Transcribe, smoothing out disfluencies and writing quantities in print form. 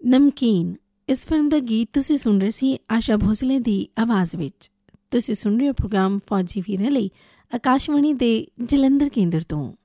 ਨਮਕੀਨ ਇਸ ਫਿਲਮ ਦਾ ਗੀਤ ਤੁਸੀਂ ਸੁਣ ਰਹੇ ਸੀ ਆਸ਼ਾ ਭੋਸਲੇ ਦੀ ਆਵਾਜ਼ ਵਿੱਚ। ਤੁਸੀਂ ਸੁਣ ਰਹੇ ਹੋ ਪ੍ਰੋਗਰਾਮ ਫੌਜੀ ਵੀਰਾਂ ਲਈ ਆਕਾਸ਼ਵਾਣੀ ਦੇ ਜਲੰਧਰ ਕੇਂਦਰ ਤੋਂ।